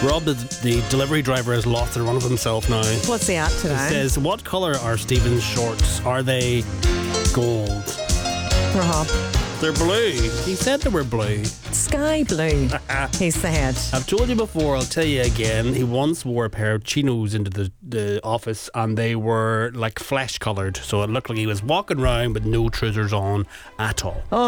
Rob, the delivery driver, has lost the run of himself now. What's he at today? He says, what colour are Stephen's shorts? Are they gold? Rob. They're blue. He said they were blue. Sky blue, he said. I've told you before, I'll tell you again. He once wore a pair of chinos into the office and they were like flesh coloured. So it looked like he was walking around with no trousers on at all. Oh,